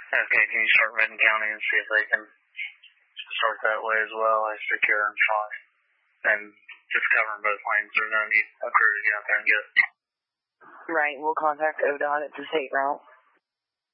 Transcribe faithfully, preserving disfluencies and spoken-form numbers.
Okay, can you start Benton County and see if they can start that way as well, as secure and fine? And just covering both lanes. They're going to need a crew to get out there and get it. Right, we'll contact O D O T at the state route.